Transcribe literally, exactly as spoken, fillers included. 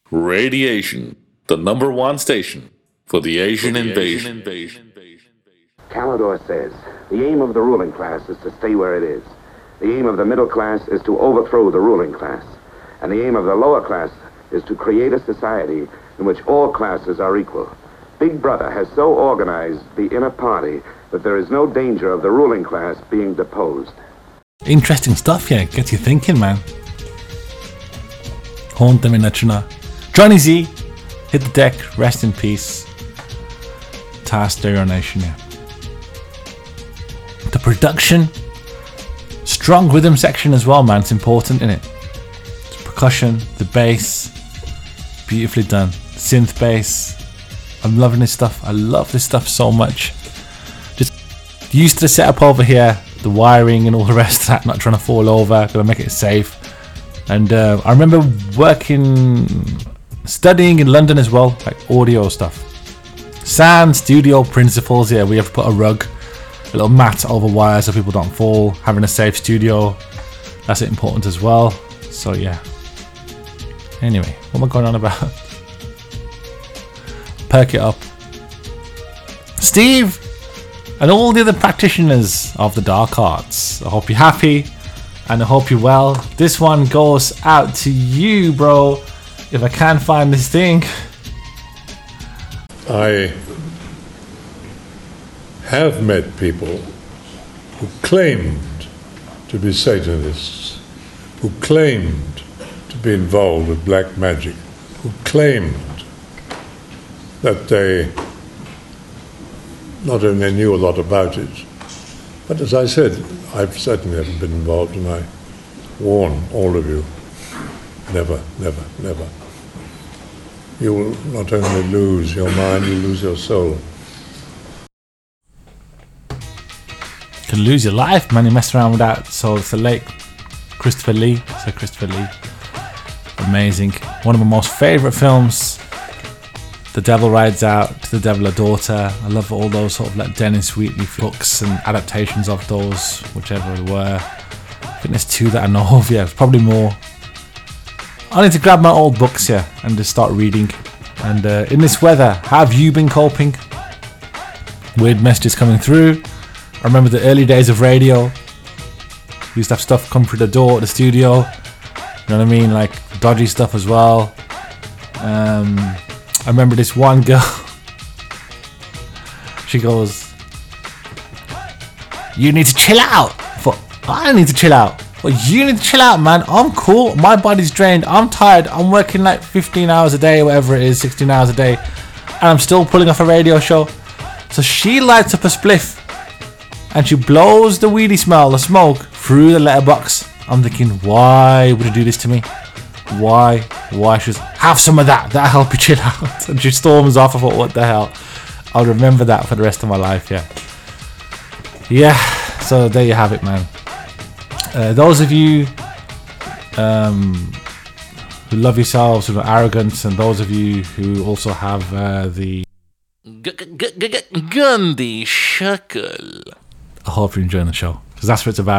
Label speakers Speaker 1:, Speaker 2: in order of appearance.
Speaker 1: Radiation, the number one station for the Asian invasion.
Speaker 2: Calidor says, the aim of the ruling class is to stay where it is. The aim of the middle class is to overthrow the ruling class. And the aim of the lower class is to create a society in which all classes are equal. Big Brother has so organized the inner party that there is no danger of the ruling class being deposed.
Speaker 3: Interesting stuff, yeah. Gets you thinking, man. Haunta Minachuna. Johnny Z, hit the deck, rest in peace. Tar Stereo Nation, yeah. The production, strong rhythm section as well, man. It's important, innit? The percussion, the bass, beautifully done. Synth bass. I'm loving this stuff. I love this stuff so much. Just used to the setup over here, the wiring and all the rest of that, not trying to fall over, gotta make it safe. And uh, I remember working, studying in London as well, like audio stuff. Sound studio principles, yeah, we have to put a rug, a little mat over wires so people don't fall, having a safe studio, that's important as well. So yeah. Anyway, what am I going on about? Perk it up. Steve and all the other practitioners of the dark arts, I hope you're happy and I hope you're well. This one goes out to you, bro. If I can't find this thing.
Speaker 4: I have met people who claimed to be Satanists, who claimed to be involved with black magic, who claimed that they not only knew a lot about it, but as I said, I've certainly never been involved, and I warn all of you, never, never, never. You will not only lose your mind, you lose your soul.
Speaker 3: You can lose your life, man. You mess around with that. So it's the late Christopher Lee. So Christopher Lee, amazing. One of my most favourite films. The Devil Rides Out, To the Devil a Daughter. I love all those sort of like Dennis Wheatley books and adaptations of those, whichever they were. I think there's two that I know of, yeah, probably more. I need to grab my old books here and just start reading. And uh, in this weather, how have you been coping? Weird messages coming through. I remember the early days of radio. Used to have stuff come through the door at the studio. You know what I mean? Like dodgy stuff as well. Um... I remember this one girl, she goes, you need to chill out. I thought, I need to chill out. Well, you need to chill out, man. I'm cool. My body's drained. I'm tired. I'm working like fifteen hours a day, whatever it is, sixteen hours a day. And I'm still pulling off a radio show. So she lights up a spliff and she blows the weedy smell, the smoke, through the letterbox. I'm thinking, why would you do this to me? Why? Why? She was, have some of that. That'll help you chill out. And she storms off. I thought, what the hell? I'll remember that for the rest of my life, yeah. Yeah, so there you have it, man. Uh, those of you um, who love yourselves, who are arrogant, and those of you who also have uh, the Gandhi Shakal, I hope you're enjoying the show, because that's what it's about.